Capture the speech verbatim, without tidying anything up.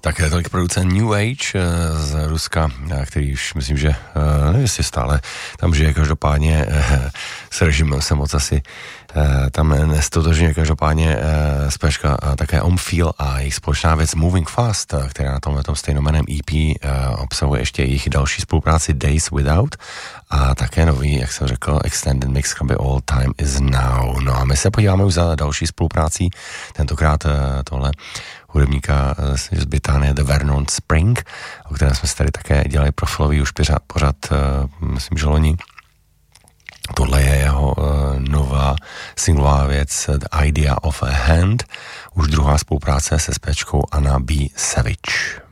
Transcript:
Také tolik producent New Age z Ruska, který už myslím, že nevím, jestli stále tam žije, každopádně s režimem se moc asi tam nestotožňuje, každopádně zpěvačka také Omfeel a jejich společná věc Moving Fast, která na tomhle stejnojmenném E P obsahuje ještě jejich další spolupráci Days Without a také nový, jak jsem řekl, extended mix by All Time Is Now. No a my se podíváme už za další spoluprácí, tentokrát tohle hudebníka z Británie The Vernon Spring, o kterém jsme se tady také dělali profilový už pořád, pořád myslím, že loni. Tohle je jeho uh, nová singlová věc The Idea of a Hand, už druhá spolupráce se zpěvačkou Anna B. Savage.